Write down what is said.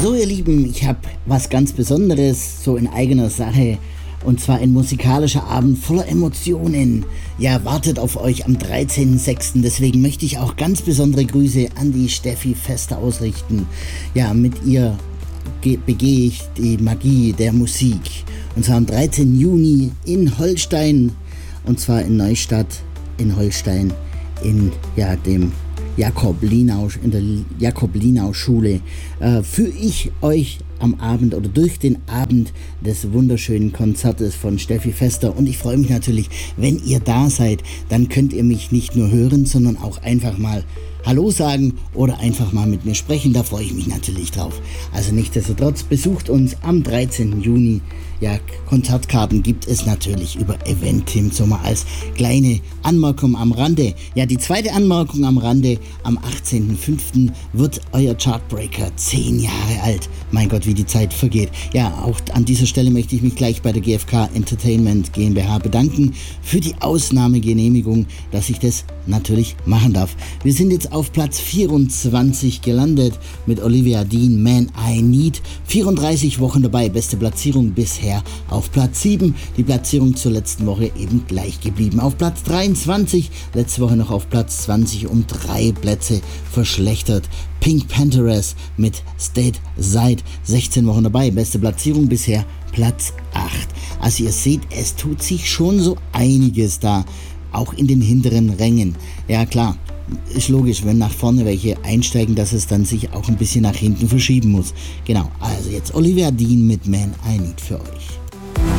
So ihr Lieben, ich habe was ganz Besonderes, so in eigener Sache, und zwar ein musikalischer Abend voller Emotionen. Ja, wartet auf euch am 13.06. Deswegen möchte ich auch ganz besondere Grüße an die Steffi Fester ausrichten. Ja, mit ihr begehe ich die Magie der Musik. Und zwar am 13. Juni in Holstein, und zwar in Neustadt in Holstein, in dem in der Jakob-Linau-Schule, führe ich euch am Abend oder durch den Abend des wunderschönen Konzertes von Steffi Fester. Und ich freue mich natürlich, wenn ihr da seid, dann könnt ihr mich nicht nur hören, sondern auch einfach mal Hallo sagen oder einfach mal mit mir sprechen. Da freue ich mich natürlich drauf. Also nichtsdestotrotz, besucht uns am 13. Juni. Ja, Konzertkarten gibt es natürlich über Eventim, so mal als kleine Anmerkung am Rande. Ja, die zweite Anmerkung am Rande: am 18.05. wird euer Chartbreaker 10 Jahre alt. Mein Gott, wie die Zeit vergeht. Ja, auch an dieser Stelle möchte ich mich gleich bei der GfK Entertainment GmbH bedanken für die Ausnahmegenehmigung, dass ich das natürlich machen darf. Wir sind jetzt auf Platz 24 gelandet mit Olivia Dean, Man I Need. 34 Wochen dabei, beste Platzierung bisher auf Platz 7. Die Platzierung zur letzten Woche eben gleich geblieben. Auf Platz 23, letzte Woche noch auf Platz 20, um 3 Plätze verschlechtert. Pink Pantheress mit State Side, 16 Wochen dabei, beste Platzierung bisher Platz 8. Also ihr seht, es tut sich schon so einiges da, auch in den hinteren Rängen. Ja klar, ist logisch, wenn nach vorne welche einsteigen, dass es dann sich auch ein bisschen nach hinten verschieben muss. Genau, also jetzt Olivia Dean mit Man I Need für euch.